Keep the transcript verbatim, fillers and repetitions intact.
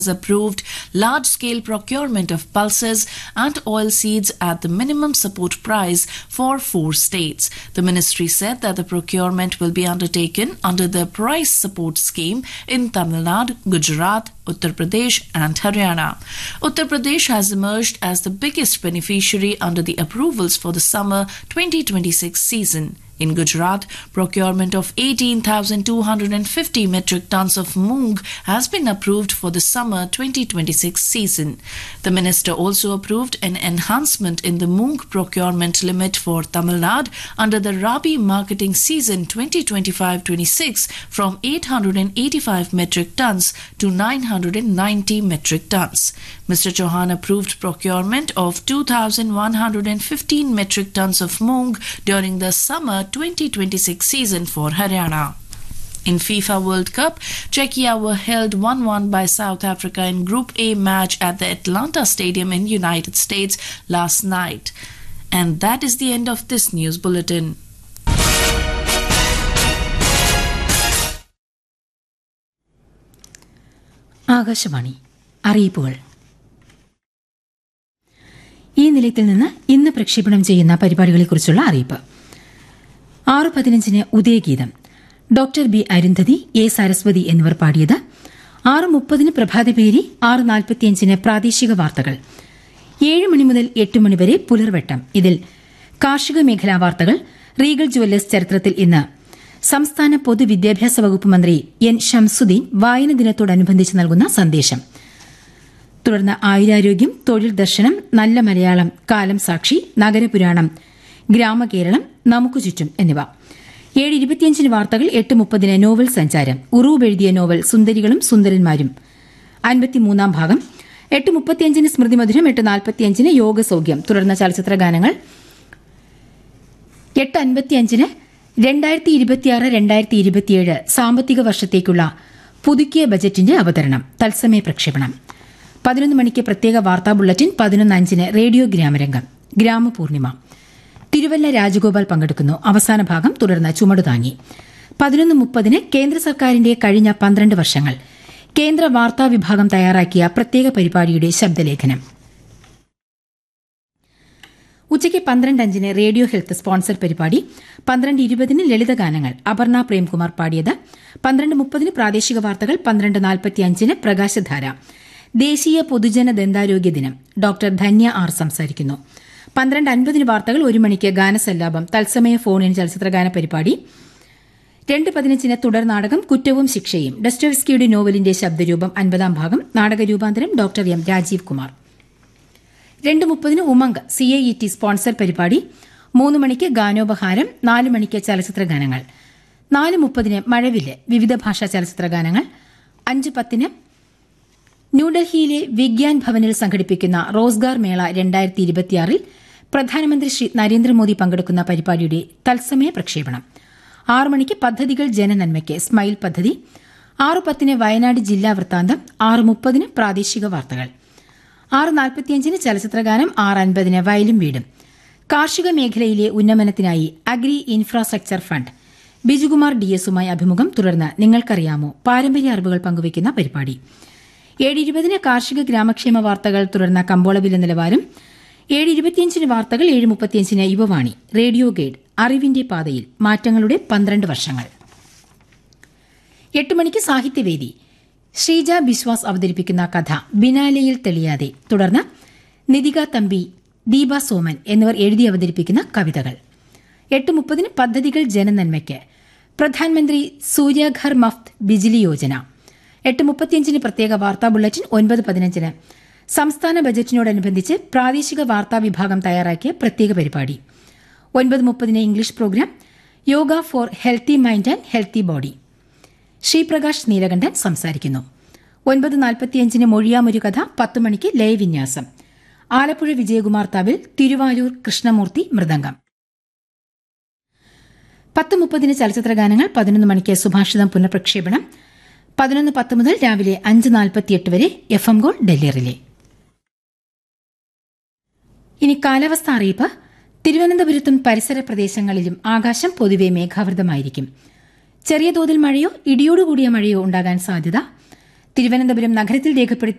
approved large-scale procurement of pulses and oilseeds at the minimum support price for four states. The ministry said that the procurement will be undertaken under the price support scheme in Tamil Nadu, Gujarat, Uttar Pradesh and Haryana. Uttar Pradesh has emerged as the biggest beneficiary under the approvals for the summer twenty twenty-six season. In Gujarat, procurement of eighteen thousand two hundred fifty metric tons of moong has been approved for the summer twenty twenty-six season. The minister also approved an enhancement in the moong procurement limit for Tamil Nadu under the Rabi marketing season twenty twenty-five twenty-six from eight hundred eighty-five metric tons to nine hundred ninety metric tons. Mister Chauhan approved procurement of two thousand one hundred fifteen metric tons of moong during the summer twenty twenty-six season for Haryana. In FIFA World Cup, Czechia were held one one by South Africa in Group A match at the Atlanta Stadium in United States last night. And that is the end of this news bulletin. Akashvani അറിയിപ്പുകൾ. ഈ നിലയത്തിൽ നിന്ന് ഇന്ന് പ്രക്ഷേപണം ചെയ്യുന്ന പരിപാടികളെക്കുറിച്ചുള്ള അറിയിപ്പ്. ആറ് പതിനഞ്ചിന് ഉദയഗീതം, doctor B Arundhati, A Saraswati എന്നിവർ പാടിയത്. ആറ് മുപ്പതിന് പ്രഭാതപേരി, ആറ് നാൽപ്പത്തിയഞ്ചിന് പ്രാദേശിക വാർത്തകൾ, ഏഴ് മണി മുതൽ എട്ട് മണിവരെ പുലർവെട്ടം. ഇതിൽ കാർഷിക മേഖലാ വാർത്തകൾ, റീഗൽ ജുവല്ലേഴ്സ് ചരിത്രത്തിൽ ഇന്ന്, സംസ്ഥാന പൊതുവിദ്യാഭ്യാസ വകുപ്പ് മന്ത്രി എൻ ഷംസുദ്ദീൻ വായന ദിനത്തോടനുബന്ധിച്ച് നൽകുന്ന സന്ദേശം. തുടർന്ന് ആയുരാരോഗ്യം, തൊഴിൽ ദർശനം, നല്ല മലയാളം, കാലം സാക്ഷി, നഗരപുരാണം, ഗ്രാമകേരളം, നമുക്ക് ചുറ്റും എന്നിവ. ഏഴ് ഇരുപത്തിയഞ്ചിന് വാർത്തകൾ, എട്ട് മുപ്പതിന് നോവൽ സഞ്ചാരം, ഉറൂബ് എഴുതിയ നോവൽ സുന്ദരികളും സുന്ദരന്മാരും അൻപത്തിമൂന്നാം ഭാഗം. എട്ട് മുപ്പത്തിയഞ്ചിന് സ്മൃതി മധുരം, എട്ട് നാൽപ്പത്തിയഞ്ചിന് യോഗസൌഖ്യം, തുടർന്ന് ചലച്ചിത്ര ഗാനങ്ങൾ. എട്ട് അൻപത്തിയഞ്ചിന് രണ്ടായിരത്തി ഇരുപത്തിയാറ് രണ്ടായിരത്തി ഇരുപത്തിയേഴ് സാമ്പത്തിക വർഷത്തേക്കുള്ള പുതുക്കിയ ബജറ്റിന്റെ അവതരണം, തത്സമയ പ്രക്ഷേപണം. പതിനൊന്ന് മണിക്ക് പ്രത്യേക വാർത്താ ബുള്ളറ്റിൻ. പതിനൊന്ന് അഞ്ചിന് റേഡിയോ ഗ്രാമരംഗം, ഗ്രാമപൂർണിമ. തിരുവല്ല രാജഗോപാൽ പങ്കെടുക്കുന്നു. അവസാന ഭാഗം, തുടർന്ന് ചുമടുതാങ്ങി. പതിനൊന്ന് മുപ്പതിന് കേന്ദ്ര സർക്കാരിന്റെ കഴിഞ്ഞ പന്ത്രണ്ട് വർഷങ്ങൾ, കേന്ദ്ര വാർത്താ വിഭാഗം തയ്യാറാക്കിയ പ്രത്യേക പരിപാടിയുടെ ശബ്ദലേഖനം. ഉച്ചയ്ക്ക് പന്ത്രണ്ട് അഞ്ചിന് റേഡിയോ ഹെൽത്ത് സ്പോൺസർ പരിപാടി. പന്ത്രണ്ട് ഇരുപതിന് ലളിതഗാനങ്ങൾ, അപർണ പ്രേംകുമാർ പാടിയത്. പന്ത്രണ്ട് മുപ്പതിന് പ്രാദേശിക വാർത്തകൾ. പന്ത്രണ്ട് നാൽപ്പത്തിയഞ്ചിന് പ്രകാശധാര, ദേശീയ പൊതുജന ദന്താരോഗ്യ ദിനം, ഡോക്ടർ ധന്യ ആർ സംസാരിക്കുന്നു. പന്ത്രണ്ട് അൻപതിന് വാർത്തകൾ. ഒരു മണിക്ക് ഗാനസല്ലാപം, തത്സമയ ഫോണിൻ ചലച്ചിത്രഗാന പരിപാടി. രണ്ട് പതിനഞ്ചിന് തുടർ നാടകം കുറ്റവും ശിക്ഷയും, ഡസ്റ്റോവ്സ്കിയുടെ നോവലിന്റെ ശബ്ദരൂപം, അൻപതാം ഭാഗം, നാടകരൂപാന്തരം ഡോക്ടർ എം രാജീവ് കുമാർ. രണ്ട് മുപ്പതിന് Umang C I E T sponsor പരിപാടി. മൂന്ന് മണിക്ക് ഗാനോപഹാരം. നാല് മണിക്ക് ചലച്ചിത്ര ഗാനങ്ങൾ. നാല് മുപ്പതിന് മഴവില്ല്, വിവിധ ഭാഷാ ചലച്ചിത്ര ഗാനങ്ങൾ. അഞ്ച് പത്തിന് ന്യൂഡൽഹിയിലെ വിഗ്യാൻ ഭവനിൽ സംഘടിപ്പിക്കുന്ന റോസ്ഗാർ മേള രണ്ടായിരത്തി ഇരുപത്തിയാറിൽ പ്രധാനമന്ത്രി ശ്രീ നരേന്ദ്രമോദി പങ്കെടുക്കുന്ന പരിപാടിയുടെ തത്സമയ പ്രക്ഷേപണം. ആറ് മണിക്ക് പദ്ധതികൾ ജനനന്മയ്ക്ക്, സ്മൈൽ പദ്ധതി. ആറ് പത്തിന് വയനാട് ജില്ലാ വൃത്താന്തം. ആറ് മുപ്പതിന് പ്രാദേശിക വാർത്തകൾ. ആറ് നാൽപ്പത്തിയഞ്ചിന് ചലച്ചിത്രഗാനം. ആറ് അൻപതിന് വയലും വീടും. കാർഷിക മേഖലയിലെ ഉന്നമനത്തിനായി agri infrastructure fund, Bijukumar D എസുമായി അഭിമുഖം. തുടർന്ന് നിങ്ങൾക്കറിയാമോ, പാരമ്പര്യ അറിവുകൾ പങ്കുവയ്ക്കുന്ന പരിപാടി. ഏഴ് ഇരുപതിന് കാർഷിക ഗ്രാമക്ഷേമ വാർത്തകൾ, തുടർന്ന് കമ്പോള വില നിലവാരം. ഏഴ് ഇരുപത്തിയഞ്ചിന് വാർത്തകൾ. ഏഴ് മുപ്പത്തിയഞ്ചിന് യുവവാണി, റേഡിയോ ഗൈഡ്, അറിവിന്റെ പാതയിൽ, മാറ്റങ്ങളുടെ പന്ത്രണ്ട് വർഷങ്ങൾ. എട്ട് മണിക്ക് സാഹിത്യവേദി, ശ്രീജ ബിശ്വാസ് അവതരിപ്പിക്കുന്ന കഥ ബിനാലയിൽ തെളിയാതെ. തുടർന്ന് നിതിക തമ്പി, ദീപ സോമൻ എന്നിവർ എഴുതി അവതരിപ്പിക്കുന്ന കവിതകൾ. എട്ട് മുപ്പതിന് പദ്ധതികൾ ജനനന്മയ്ക്ക്, പ്രധാനമന്ത്രി സൂര്യഘർ മഫ്ത് ബിജിലി യോജന. എട്ട് മുപ്പത്തിയഞ്ചിന് പ്രത്യേക വാർത്താ ബുള്ളറ്റിൻ. ഒൻപത് പതിനഞ്ചിന് സംസ്ഥാന ബജറ്റിനോടനുബന്ധിച്ച് പ്രാദേശിക വാർത്താ വിഭാഗം തയ്യാറാക്കിയ പ്രത്യേക പരിപാടി. ഒൻപത് മുപ്പതിന് English programme, yoga four healthy mind and healthy body. Sreeprakash Neelakantan സംസാരിക്കുന്നു. ഒൻപത് നാൽപ്പത്തിയഞ്ചിന് മൊഴിയാമൊരു കഥ. പത്ത് മണിക്ക് ലയവിന്യാസം, ആലപ്പുഴ വിജയകുമാർ തവിൽ, തിരുവാലൂർ കൃഷ്ണമൂർത്തി മൃദംഗം. പത്ത് മുപ്പതിന് ചലച്ചിത്ര ഗാനങ്ങൾ. പതിനൊന്ന് മണിക്ക് സുഭാഷിതം പുനഃപ്രക്ഷേപണം. പതിനൊന്ന് പത്ത് മുതൽ രാവിലെ അഞ്ച് നാൽപ്പത്തിയെട്ട് വരെ F M goal Delhi relay. ഇനി കാലാവസ്ഥ അറിയിപ്പ്. തിരുവനന്തപുരത്തും പരിസര പ്രദേശങ്ങളിലും ആകാശം പൊതുവെ മേഘാവൃതമായിരിക്കും. ചെറിയ തോതിൽ മഴയോ ഇടിയോടുകൂടിയ മഴയോ ഉണ്ടാകാൻ സാധ്യത. തിരുവനന്തപുരം നഗരത്തിൽ രേഖപ്പെടുത്തിയ